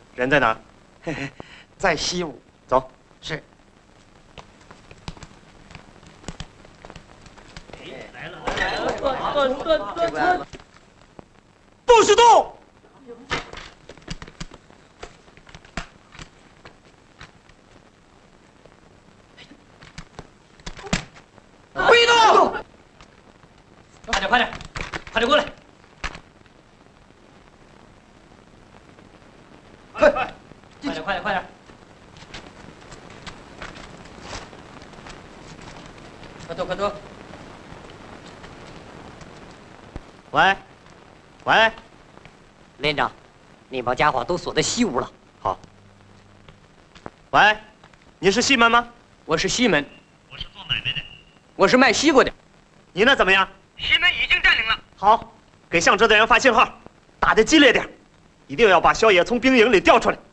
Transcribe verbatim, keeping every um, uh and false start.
人在哪儿？ 嘿嘿，在西屋。 走。 是。 来了来了，转转转转转！ 不许动！ 不许动！ 快点快点，快点过来！快快！快点快点快点！快走快走！ 喂，喂， 连长，那帮家伙都锁在西屋了。 好。喂，你是西门吗？ 我是西门， 我是做买卖的。 我是卖西瓜的。 你那怎么样？ 西门已经占领了。 好，给向哲的人发信号，打得激烈点，一定要把萧野从兵营里调出来。